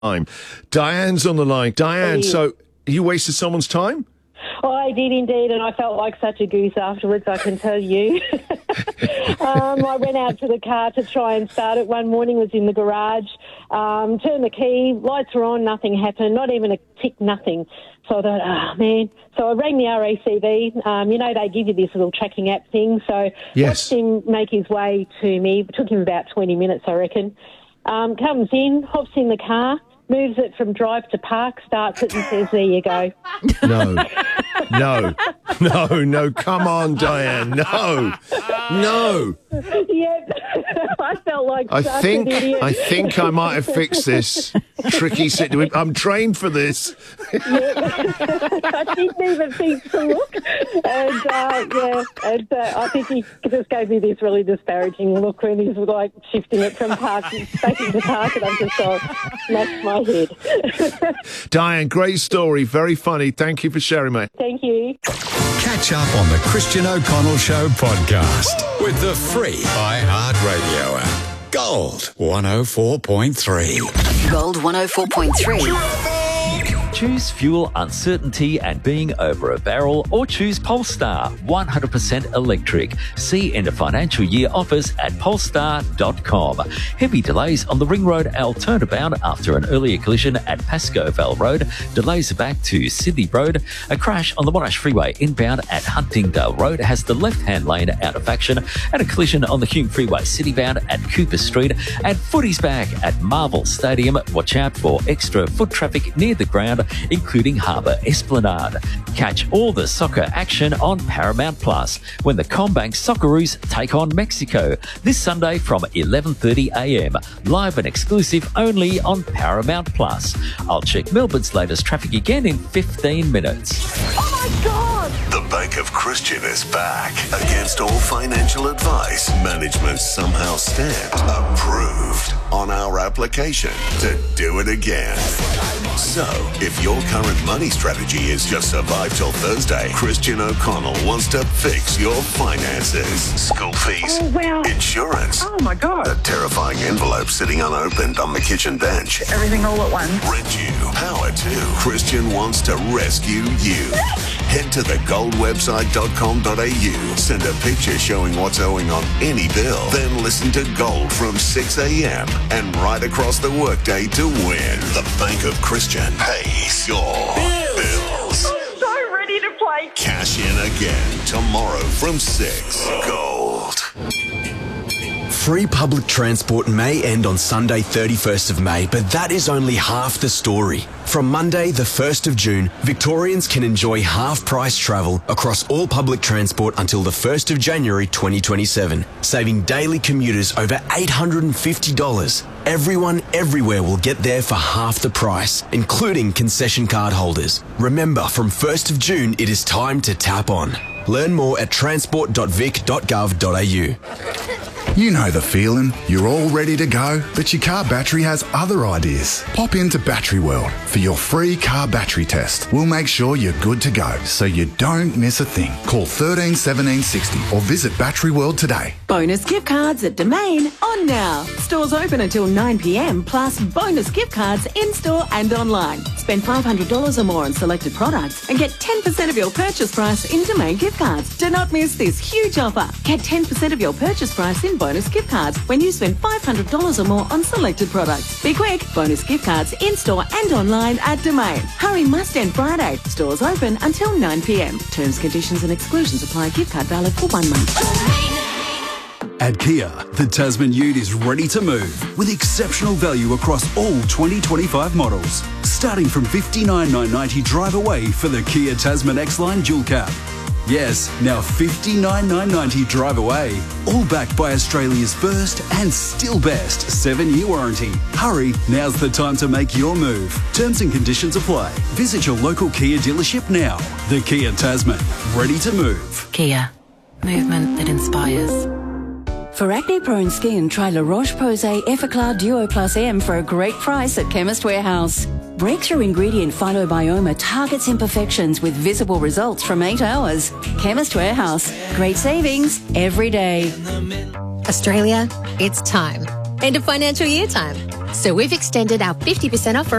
time. Diane's on the line. Diane, so you wasted someone's time? Oh, I did indeed, and I felt like such a goose afterwards, I can tell you. I went out to the car to try and start it one morning, was in the garage, turned the key, lights were on, nothing happened, not even a tick, nothing. So I thought, oh, man. So I rang the RACV. They give you this little tracking app thing. So watched him make his way to me. It took him about 20 minutes, I reckon. Comes in, hops in the car, moves it from drive to park, starts it and says, there you go. No, come on, Diane, no. Yep, I felt like I such an idiot. think I might have fixed this tricky situation. I'm trained for this. I didn't even think to look. And, I think he just gave me this really disparaging look when he's like shifting it from park back into park, and I'm just knocked my head. Diane, great story, very funny. Thank you for sharing, mate. Thank you. Catch up on the Christian O'Connell Show podcast with the free iHeartRadio app. Gold 104.3. Gold 104.3. Choose fuel uncertainty and being over a barrel, or choose Polestar 100% electric. See end of financial year offers at polestar.com. Heavy delays on the Ring Road L turnabout after an earlier collision at Pascoe Vale Road. Delays back to Sydney Road. A crash on the Monash Freeway inbound at Huntingdale Road has the left-hand lane out of action, and a collision on the Hume Freeway citybound at Cooper Street. And footy's back at Marvel Stadium. Watch out for extra foot traffic near the ground, including Harbour Esplanade. Catch all the soccer action on Paramount Plus when the CommBank Socceroos take on Mexico this Sunday from 11:30am. Live and exclusive only on Paramount Plus. I'll check Melbourne's latest traffic again in 15 minutes. Oh my God! The Bank of Christian is back. Against all financial advice, management somehow stamped approved on our application to do it again. So, if your current money strategy is just survive till Thursday, Christian O'Connell wants to fix your finances. School fees, insurance. Oh my God. A terrifying envelope sitting unopened on the kitchen bench. Everything all at once. Rent you, power to. Christian wants to rescue you. Head to thegoldwebsite.com.au. Send a picture showing what's owing on any bill. Then listen to Gold from 6am and right across the workday to win. The Bank of Christian pays your bills. I'm so ready to play. Cash in again tomorrow from 6. Gold. Free public transport may end on Sunday 31st of May, but that is only half the story. From Monday the 1st of June, Victorians can enjoy half-price travel across all public transport until the 1st of January 2027, saving daily commuters over $850. Everyone everywhere will get there for half the price, including concession card holders. Remember, from 1st of June, it is time to tap on. Learn more at transport.vic.gov.au. You know the feeling. You're all ready to go, but your car battery has other ideas. Pop into Battery World for your free car battery test. We'll make sure you're good to go, so you don't miss a thing. Call 13 17 60 or visit Battery World today. Bonus gift cards at Domain on now. Stores open until 9pm, plus bonus gift cards in-store and online. Spend $500 or more on selected products and get 10% of your purchase price in Domain gift cards. Do not miss this huge offer. Get 10% of your purchase price in bonus gift cards when you spend $500 or more on selected products. Be quick. Bonus gift cards in-store and online at Domain. Hurry must end Friday. Stores open until 9pm. Terms, conditions and exclusions apply. Gift card valid for 1 month. At Kia, the Tasman Ute is ready to move with exceptional value across all 2025 models. Starting from $59,990 drive away for the Kia Tasman X-Line Dual Cab. Yes, now $59,990 drive away. All backed by Australia's first and still best 7-year warranty. Hurry, now's the time to make your move. Terms and conditions apply. Visit your local Kia dealership now. The Kia Tasman, ready to move. Kia, movement that inspires. For acne-prone skin, try La Roche-Posay Effaclar Duo Plus M for a great price at Chemist Warehouse. Breakthrough ingredient Phytobioma targets imperfections with visible results from 8 hours. Chemist Warehouse. Great savings every day. Australia, it's time. end of financial year time. So we've extended our 50% offer